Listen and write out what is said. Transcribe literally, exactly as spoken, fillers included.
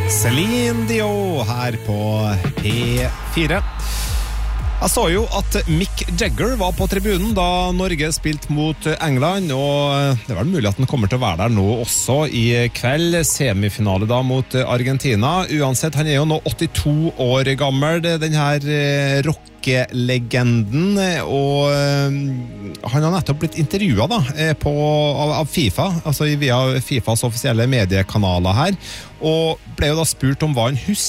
Celine Dion her på P fire. Jeg så jo at Mick Jagger var på tribunen da Norge spilte mot England, og det var mulig at han kommer til å være der nå også i kveld. Semifinale da mot Argentina. Uansett, han er jo nå åttito år gammel, den her rockelegenden, og han har nettopp blitt intervjuet da, på, av, av FIFA, altså via FIFAs offisielle mediekanaler her, og ble jo da spurt om hva han husker